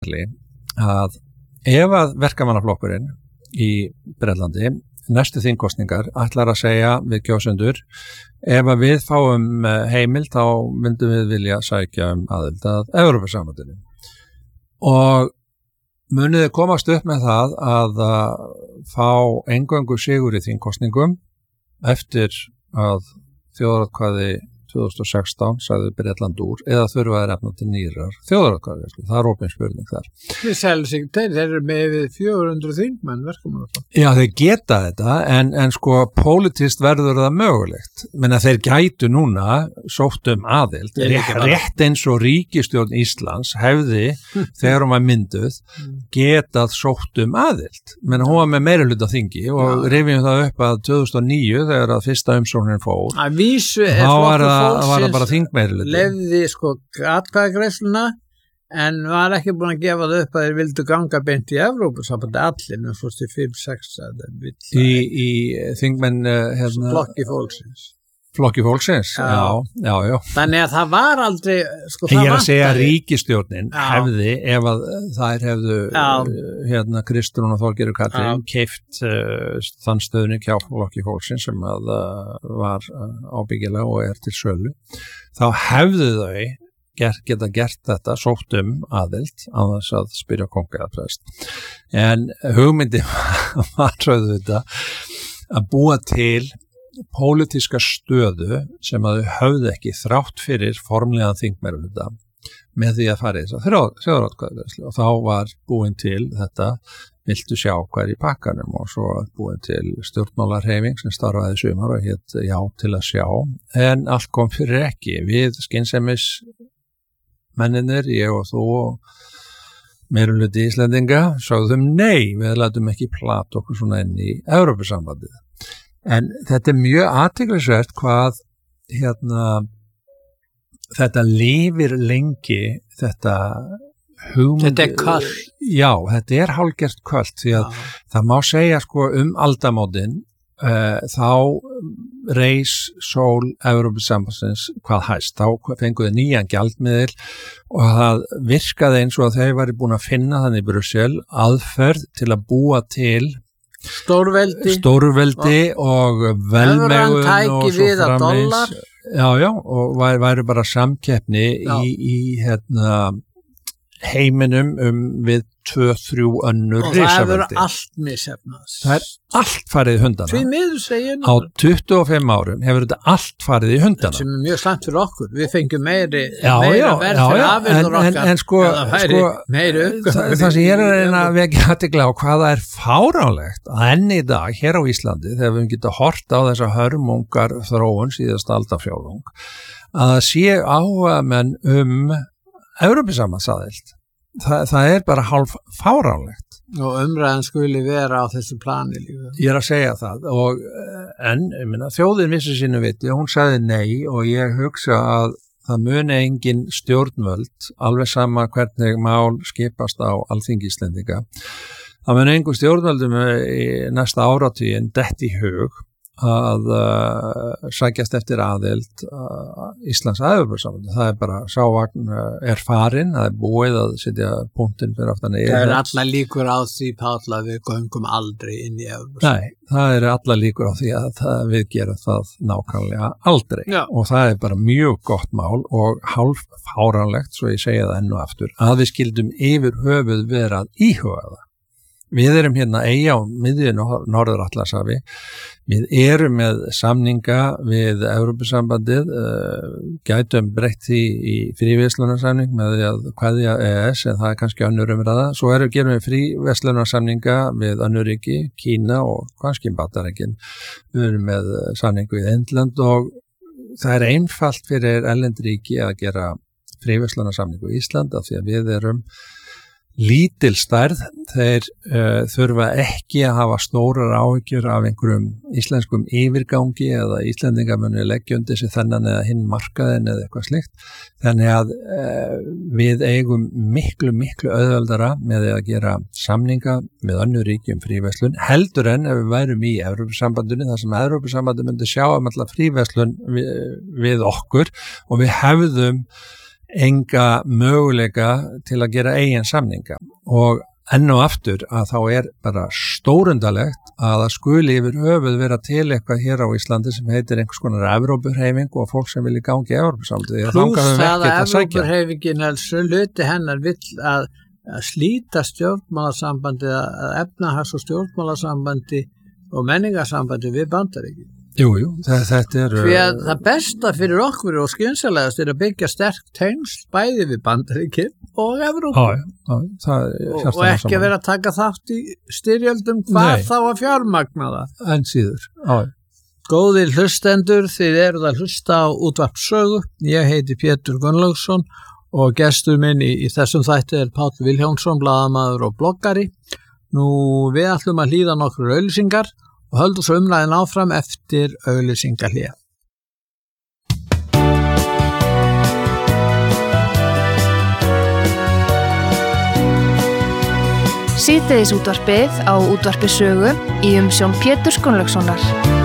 að ef að verkamannaflokkurinn í Bretlandi næstu þingkosningar ætlar að segja við kjósendur ef að við fáum heimild þá myndum við vilja sækja aðild að Evrópusambandinu og munið komast upp með það að fá eingöngu sigur í þingkosningum eftir að þjóðaratkvæði 2016 sagði Bretland úr eða þurfa að efna til nýrar þjóðaratkvæði. Það er opin spurning þar. Þeir eru með 400 þingmenn verkamannaflokk. Já, þeir geta þetta en sko pólitískt verður það mögulegt. Menn að þeir gætu núna sótt aðild. Rétt eins og ríkisstjórn Íslands hefði þegar hún var mynduð getað sótt aðild. Menn hún var með meirihluta þingi og rifjum það upp að 2009 þegar að fyrsta umsóknin fór. Að vísu var það bara þingmeirihluti. Lefði sko atkvæðagreiðsluna en var ekki búin að gefa það upp að þeir vildu ganga beint í Evrópusambandi allir, en fórst í 5-6 í þingmenn Flokki fólksins, já. Þannig að það var aldrei sko, ég er að segja að ríkisstjórnin hefði, ef að þær hefðu Kristrún og Þorgerður Katrín keypt þann stöðning hjá Flokki fólksins sem að var ábyggilega og er til sölu, þá hefðu þau geta gert þetta sótt aðild á þess að spyrja konga eða prest. En hugmyndi var þetta að búa til pólitíska stöðu sem að þau höfðu ekki þrátt fyrir formlegan þingmeirihluta með því að fara í þessa þjóðaratkvæðagreiðslu og þá var búin til þetta viltu sjá hvað í pakkanum og svo búin til stjórnmálahreyfing sem starfaði í sumar og hét já til að sjá en allt kom fyrir ekki við skynsemis menninir, ég og þú og meirihluti Íslendinga sögðum nei, við lætum ekki plata okkur svona inn í Evrópusambandið. En þetta mjög athyglisvert hvað þetta lifir lengi þetta hugmynd. Þetta er köld. Já, þetta hálfgert köld því að það má segja sko aldamótin þá reis sól Evrópusambandsins hvað hæst. Þá fenguðu nýjan gjaldmiðil og það virkaði eins og að þau væri búin að finna þannig í Brussel aðferð til að búa til stórveldi og velmegun og svo framins og væri bara samkeppni í heiminum við 2-3 önnur risaveldi. Og það hefur allt misefnast. Það allt farið í hundana. Því miður segja á 25 árum hefur þetta allt farið í hundana. Sem mjög slæmt fyrir okkur. Við fengjum meira verð fyrir afurðir okkar. En sko það sem ég er að reyna að vekja athygli á hvað það fáránlegt að enn í dag hér á Íslandi þegar við getum hort á þessa hörmungar þróun síðasta aldafjórðung að sé áhugamenn Evrópusambandsaðild. Það bara hálf fáránlegt. Og umræðan skuli vera á þessu plani líka. Ég er að segja það en þjóðin vissi sínu viti og hún sagði nei og ég hugsa að það muni engin stjórnvöld alveg sama hvernig mál skipast á Alþingi Íslendinga. Það muni engin stjórnvöldum í næsta áratuginn dett í hug að sækjast eftir aðild Íslands Evrópusambandið. Það bara sávagn farin, það búið að setja punktinn fyrir aftan í. Það allar líkur á því, Páll, að við göngum aldrei inn í Evrópusambandið. Nei, það allar líkur á því að við gerum það nákvæmlega aldrei. Já. Og það bara mjög gott mál og hálf fáránlegt, svo ég segja það enn og aftur, að við skildum yfir höfuð vera að íhuga það. Við erum hérna eyja á miðju Norður-Atlantshafi. Við erum með samninga við Evrópusambandið, gætum breytt því í fríverslunarsamning með því að kveðja EES, en það kannski önnur umræða. Svo gerum við fríverslunarsamninga við önnur ríki, Kína og kannski Bandaríkin. Við erum með samning við Indland og það einfalt fyrir erlend ríki að gera fríverslunarsamning við Ísland af því að við erum lítil stærð, þeir þurfa ekki að hafa stórar áhyggjur af einhverjum íslenskum yfirgangi eða Íslendingar muni leggja undir sig þennan eða hinn markaðin eða eitthvað slíkt. Þannig að við eigum miklu auðveldara með að gera samninga með önnur ríki fríverslun, heldur en ef við værum í Evrópusambandinu, þar sem Evrópusambandinu myndi sjá alltaf fríverslun við okkur og við hefðum enga möguleika til að gera eigin samninga og enn og aftur að þá bara stórundalegt að það skuli yfir höfuð vera til eitthvað hér á Íslandi sem heitir einhvers konar Evrópuhreyfing og fólk sem vilja gangi Evrópusambandið. Plús það að Evrópuhreyfingin hluti hennar vill að slíta stjórnmálasambandi, að efnahags- og stjórnmálasambandi og menningarsambandi við Bandaríkin. Jú, þetta Því að það besta fyrir okkur og skynsalegast að byggja sterk tengsl bæði við Bandaríkin og Evrópu. Og ekki að vera að taka þátt í styrjöldum hvað þá að fjármagna það. En síður, Góðir hlustendur, þið eruð að hlusta á Útvarp Sögu. Ég heiti Pétur Gunnlaugsson og gestur minn í þessum þætti Páll Vilhjálmsson, blaðamaður og bloggari. Nú, við ætlum að hlýða nokkur auglýsingar og höldum svo umræðin áfram eftir auglýsingahlé. Síðdegisútvarpið á Útvarpi Sögu í umsjón Péturs Gunnlaugssonar.